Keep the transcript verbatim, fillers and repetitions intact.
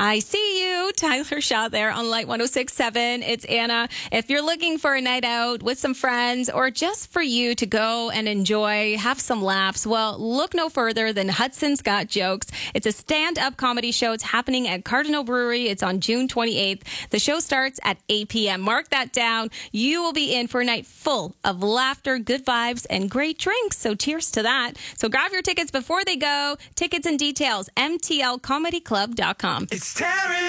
I see you, Tyler Shaw there on Light one oh six point seven. It's Anna. If you're looking for a night out with some friends or just for you to go and enjoy, have some laughs, well, look no further than Hudson's Got Jokes. It's a stand-up comedy show. It's happening at Cardinal Brewery. It's on June twenty-eighth. The show starts at eight p.m. Mark that down. You will be in for a night full of laughter, good vibes, and great drinks. So cheers to that. So grab your tickets before they go. Tickets and details, m t l comedy club dot com. It's tearing